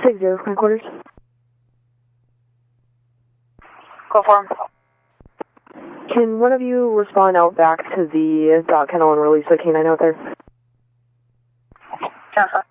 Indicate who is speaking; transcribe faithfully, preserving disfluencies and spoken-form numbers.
Speaker 1: six zero, my quarters.
Speaker 2: Go for him.
Speaker 1: Can one of you respond out back to the dog kennel and release the canine out there?
Speaker 2: Yes, sir.